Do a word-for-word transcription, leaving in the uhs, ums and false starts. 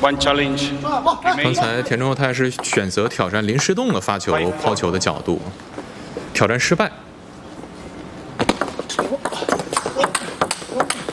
One challenge. 刚才田中泰是选择挑战林诗栋的发球抛球的角度，挑战失败。